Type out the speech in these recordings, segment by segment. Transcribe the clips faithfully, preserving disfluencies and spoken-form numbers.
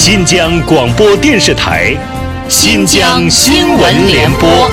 新疆广播电视台新疆新闻联播。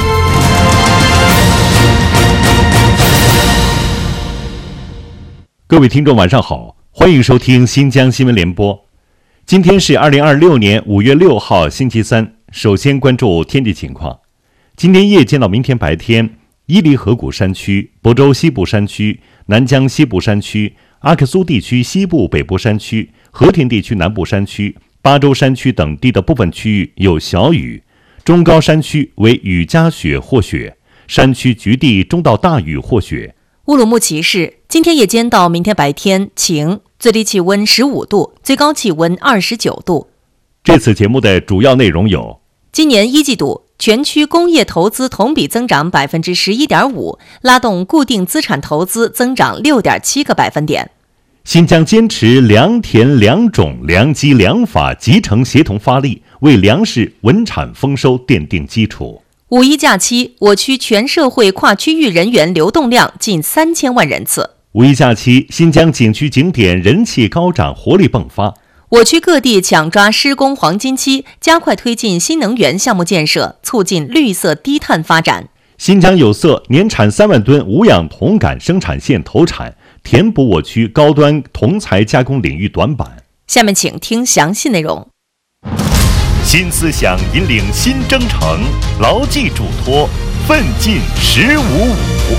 各位听众晚上好，欢迎收听新疆新闻联播。今天是二零二六年五月六号星期三，首先关注天气情况。今天夜间到明天白天，伊犁河谷山区、亳州西部山区、南疆西部山区、阿克苏地区西部北部山区、和田地区南部山区、巴州山区等地的部分区域有小雨，中高山区为雨夹雪或雪，山区局地中到大雨或雪。 乌鲁木齐市今天夜间到明天白天晴，最低气温十五度，最高气温二十九度。 这次节目的主要内容有： 今年一季度全区工业投资同比增长百分之十一点五，拉动固定资产投资增长六点七个百分点。 新疆坚持良田良种良机良法集成协同发力，为粮食稳产丰收奠定基础。 五一假期，我区全社会跨区域人员流动量近三千万人次。 五一假期，新疆景区景点人气高涨，活力迸发。 我区各地抢抓施工黄金期，加快推进新能源项目建设，促进绿色低碳发展。 新疆有色年产三万吨无氧铜杆生产线投产，填补我区高端铜材加工领域短板。 下面请听详细内容。 新思想引领新征程，牢记嘱托，奋进十五五。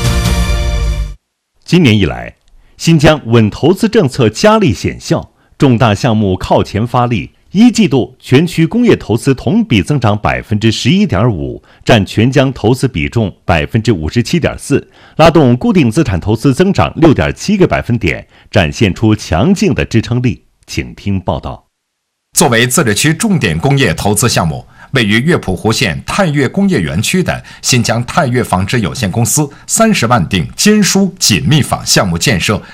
今年以来，新疆稳投资政策加力显效，重大项目靠前发力。一季度全区工业投资同比增长百分之十一点五，占全疆投资比重百分之五十七点四，拉动固定资产投资增长六点七个百分点，展现出强劲的支撑力。请听报道。 作为自治区重点工业投资项目，位于乐谱湖县泰岳工业园区的新疆泰岳纺织有限公司三十万顶坚疏紧密纺项目建设